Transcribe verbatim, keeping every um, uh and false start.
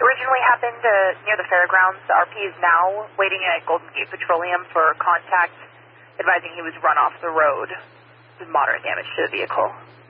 originally happened uh, near the fairgrounds. The R P is now waiting at Golden Gate Petroleum for contact, advising he was run off the road with moderate damage to the vehicle.